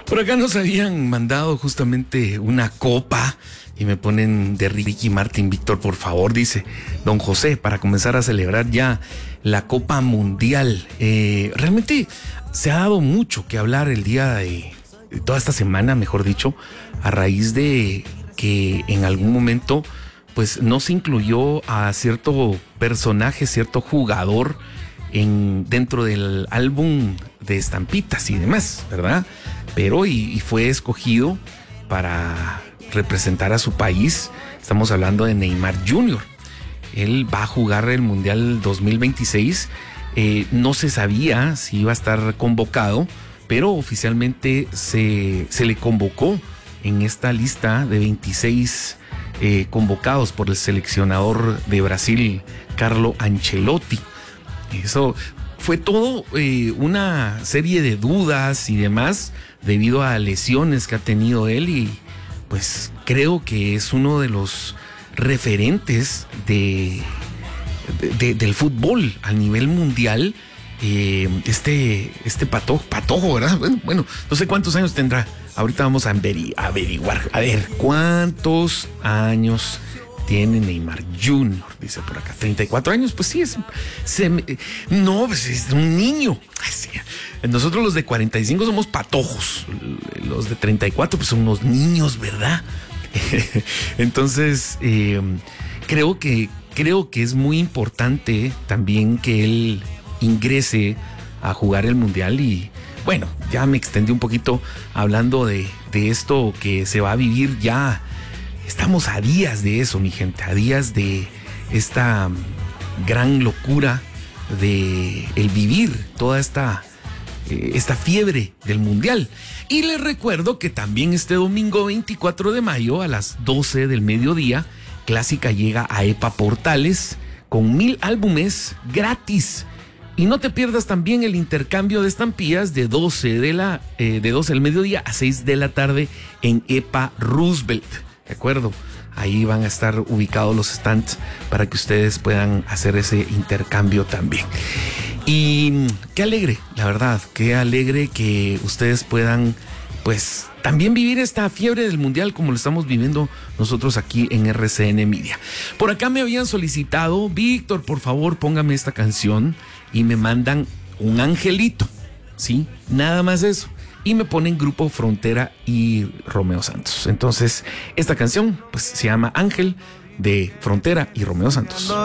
Por acá nos habían mandado justamente una copa y me ponen de Ricky Martin. Víctor, por favor, dice don José, para comenzar a celebrar ya la Copa Mundial. Realmente se ha dado mucho que hablar el día de toda esta semana, mejor dicho, a raíz de que en algún momento pues no se incluyó a cierto personaje, cierto jugador dentro del álbum de estampitas y demás, ¿verdad? Pero y fue escogido para representar a su país. Estamos hablando de Neymar Jr. Él va a jugar el Mundial 2026. No se sabía si iba a estar convocado, pero oficialmente se le convocó en esta lista de 26 convocados por el seleccionador de Brasil, Carlo Ancelotti. Eso fue todo una serie de dudas y demás debido a lesiones que ha tenido él, y pues creo que es uno de los referentes del fútbol a nivel mundial. Este patojo, ¿verdad? Bueno, no sé cuántos años tendrá. Ahorita vamos a averiguar. A ver, ¿cuántos años tiene Neymar Jr.? Dice por acá, 34 años. Pues sí, pues es un niño. Nosotros los de 45 somos patojos. Los de 34 pues son unos niños, ¿verdad? Entonces, creo que es muy importante también que él ingrese a jugar el Mundial. Y bueno, ya me extendí un poquito hablando de esto que se va a vivir ya. Estamos a días de eso, mi gente, a días de esta gran locura de el vivir toda esta fiebre del Mundial. Y les recuerdo que también este domingo 24 de mayo a las 12 del mediodía, Clásica llega a EPA Portales con 1000 álbumes gratis. Y no te pierdas también el intercambio de estampillas de 12 del mediodía a 6 de la tarde en EPA Roosevelt. ¿De acuerdo? Ahí van a estar ubicados los stands para que ustedes puedan hacer ese intercambio también. Y qué alegre, la verdad, qué alegre que ustedes puedan pues también vivir esta fiebre del Mundial como lo estamos viviendo nosotros aquí en RCN Media. Por acá me habían solicitado, Víctor, por favor, póngame esta canción, y me mandan un angelito, ¿sí? Nada más eso. Y me ponen Grupo Frontera y Romeo Santos. Entonces, esta canción pues se llama Ángel, de Frontera y Romeo Santos.